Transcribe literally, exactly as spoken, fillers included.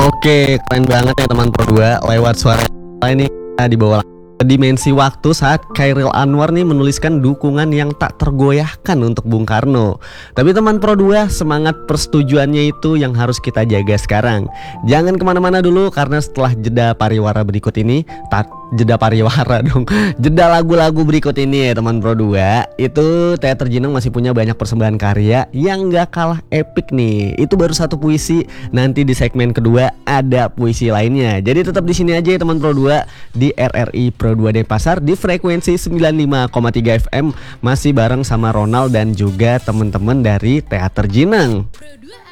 Oke, keren banget ya teman Pro dua. Lewat suara ini di bawah dimensi waktu saat Chairil Anwar nih menuliskan dukungan yang tak tergoyahkan untuk Bung Karno. Tapi teman Pro dua, semangat persetujuannya itu yang harus kita jaga sekarang. Jangan kemana-mana dulu, karena setelah jeda pariwara berikut ini, tak jeda pariwara dong, jeda lagu-lagu berikut ini ya teman Pro dua, itu Teater Jinang masih punya banyak persembahan karya yang gak kalah epic nih. Itu baru satu puisi, nanti di segmen kedua ada puisi lainnya. Jadi tetap di sini aja ya teman Pro dua, di R R I Pro dua Denpasar di frekuensi sembilan puluh lima koma tiga F M, masih bareng sama Ronald dan juga teman-teman dari Teater Jinang. Pro dua